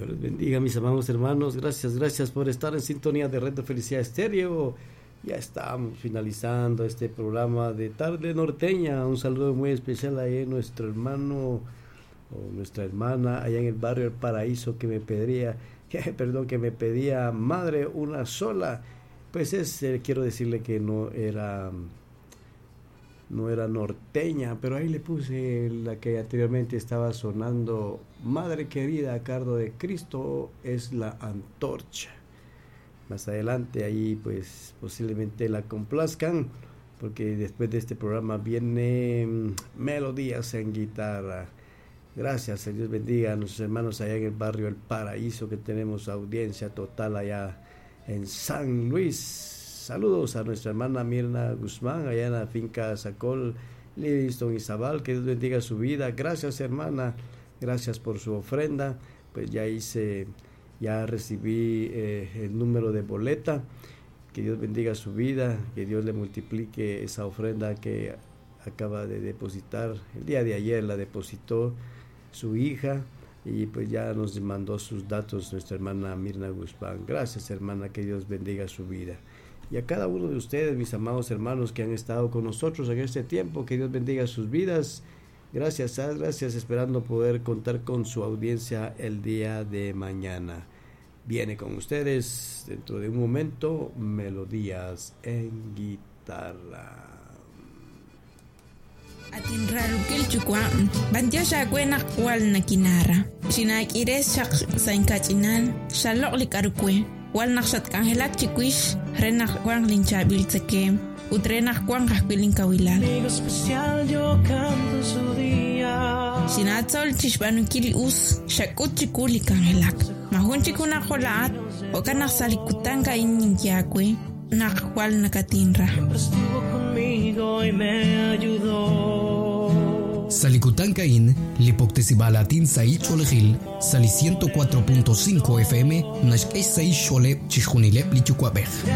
Dios les bendiga, mis amados hermanos. Gracias por estar en sintonía de Red de Felicidad Estéreo. Ya estamos finalizando este programa de Tarde Norteña. Un saludo muy especial a nuestro hermano o nuestra hermana allá en el barrio El Paraíso que me pedía, madre, una sola. Pues quiero decirle que no era norteña, pero ahí le puse la que anteriormente estaba sonando. Madre querida, a cargo de Cristo es la antorcha. Más adelante ahí pues posiblemente la complazcan, porque después de este programa viene melodías en guitarra. Gracias, Dios bendiga a nuestros hermanos allá en el barrio El Paraíso, que tenemos audiencia total allá en San Luis. Saludos a nuestra hermana Mirna Guzmán allá en la finca Zacol, Livingston y Zabal. Que Dios bendiga su vida. Gracias, hermana, gracias por su ofrenda. Pues ya recibí el número de boleta. Que Dios bendiga su vida, que Dios le multiplique esa ofrenda que acaba de depositar. El día de ayer la depositó su hija y pues ya nos mandó sus datos nuestra hermana Mirna Guzmán. Gracias, hermana, que Dios bendiga su vida. Y a cada uno de ustedes, mis amados hermanos que han estado con nosotros en este tiempo, que Dios bendiga sus vidas. Gracias, esperando poder contar con su audiencia el día de mañana. Viene con ustedes dentro de un momento melodías en guitarra. Atinrarukil chukwa, bantia shakwena wal nakinara. Shinak ires shak sainkachinal, shalok likarukwe. Wal nakshat kangelak chikwish, renak wang linchabil tseke, utrenak wang kakwiling kawilal. Amigo especial, yo canto su día. Sinatzol chishbanukili shakut chikuli kangelak. Mahun chikuna kolaat, okanak salikutanga inyakwe, nak wal nakatinra. Siempre estuvo conmigo y me ayudó. Salikutankain, Lipoctesibalatin Sai Cholejil, Sali 104.5 FM, Nash Esai Shole, Chishunilep Lichukwabej.